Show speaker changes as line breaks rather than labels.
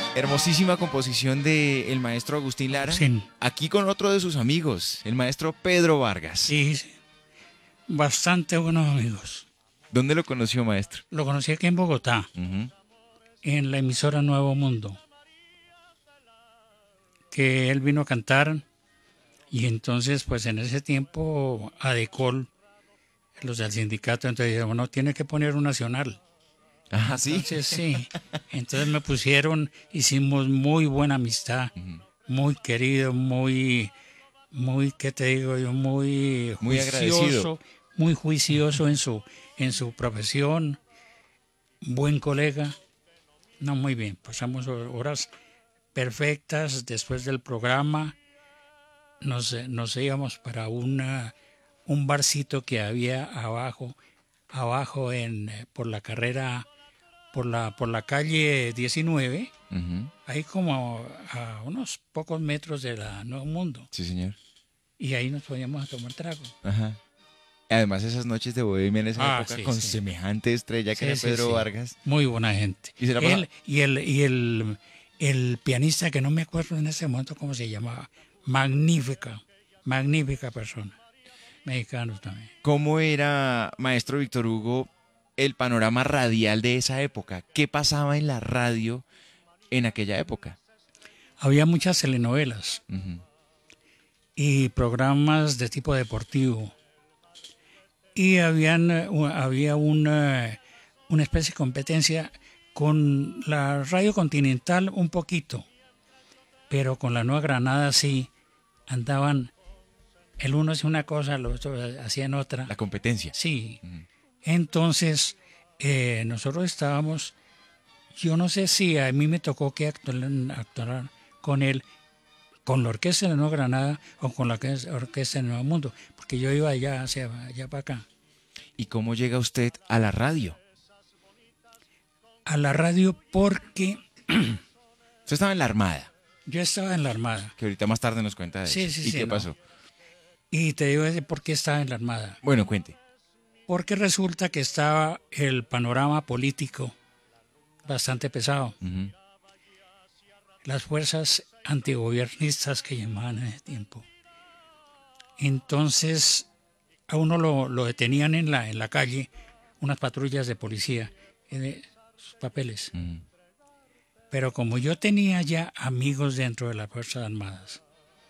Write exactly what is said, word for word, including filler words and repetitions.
Hermosísima composición de el maestro Agustín Lara.
Sí.
Aquí con otro de sus amigos, el maestro Pedro Vargas.
Sí, sí. Bastante buenos amigos.
¿Dónde lo conoció, maestro?
Lo conocí aquí en Bogotá,
Uh-huh.
en la emisora Nuevo Mundo, que él vino a cantar y entonces pues en ese tiempo Adecol, los del sindicato, entonces dijeron, bueno, tiene que poner un nacional.
Ah, sí.
Entonces sí, entonces me pusieron, hicimos muy buena amistad,
Uh-huh.
muy querido, muy, muy, ¿qué te digo yo? Muy
Muy agradecido.
juicioso, muy juicioso en su, en su profesión, buen colega. No, muy bien, pasamos horas perfectas después del programa. Nos, nos íbamos para una, un barcito que había abajo, abajo en, por la carrera, por la, por la calle diecinueve,
Uh-huh.
ahí como a unos pocos metros de la Nuevo Mundo.
Sí, señor.
Y ahí nos podíamos a tomar trago.
Ajá. Además, esas noches de bohemia en esa
Ah,
época
sí,
con
sí.
semejante estrella que
Sí,
era
sí,
Pedro
sí.
Vargas.
Muy buena gente.
¿Y se la pasaba?
Él y el, y el, el pianista, que no me acuerdo en ese momento cómo se llamaba, magnífica, magnífica persona. Mexicano también.
¿Cómo era, maestro Víctor Hugo, el panorama radial de esa época? ¿Qué pasaba en la radio en aquella época?
Había muchas telenovelas
Uh-huh.
y programas de tipo deportivo. Y habían, eh, u- había una, una especie de competencia con la Radio Continental un poquito, pero con la Nueva Granada sí andaban, el uno hacía una cosa, el otro hacían otra.
La competencia.
Sí,
Ujú.
entonces eh, nosotros estábamos, yo no sé si a mí me tocó que actuar, actuar con él, con la Orquesta de Nueva Granada o con la Orquesta Orquesta de Nuevo Mundo, porque yo iba allá, hacia allá para acá.
¿Y cómo llega usted a la radio?
A la radio porque
Usted estaba en la Armada,
yo estaba en la Armada.
que ahorita más tarde nos cuenta de
Sí,
eso.
sí,
¿Y
sí,
qué
no.
pasó?
Y te digo de por qué estaba en la Armada.
Bueno, cuente.
Porque resulta que estaba el panorama político bastante pesado.
Ujú.
Las fuerzas antigobiernistas que llamaban en ese tiempo. Entonces a uno lo, lo detenían en la, en la calle, unas patrullas de policía, eh, sus papeles.
Ujú.
Pero como yo tenía ya amigos dentro de las Fuerzas Armadas,